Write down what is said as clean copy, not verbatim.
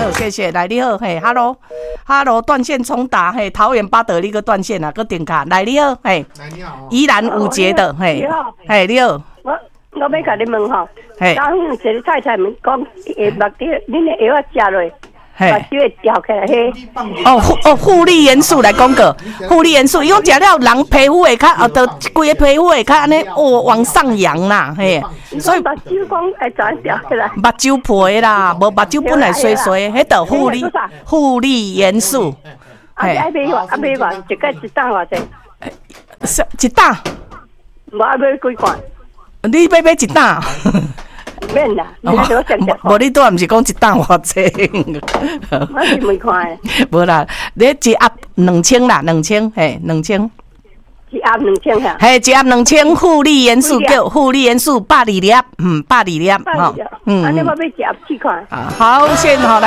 好，谢谢，来你好，嘿 ，Hello，断线重打，嘿，桃园八德那个断线啊，个点卡，来你好，嘿， 来你好， 宜兰五节的，嘿， 你好， 嘿，你好， 我要甲你问吼， 嘿， 刚一个太太们讲，目滴，恁的药食落， 嘿， 目睭会掉起来，嘿。 护理元素来讲个，护理元素，伊讲食了人皮肤会较，都规个皮肤会较安尼，往上扬啦，嘿，所以目睭讲会怎掉起来？ 目睭皮啦，无目睭本来衰衰，迄个护理元素， 嘿，爱买偌，一个一担偌济？ 一担， 无爱买几罐？ 你要买一担？ 免啦， 无你拄仔毋是讲一担偌济？ 我是问看。 无啦，你一盒2000啦，2000，嘿，2000。 一盒2000哈。 嘿，一盒2000护理元素叫护理元素120粒，120粒， 吼，安尼我要一盒4块。 好，先好来。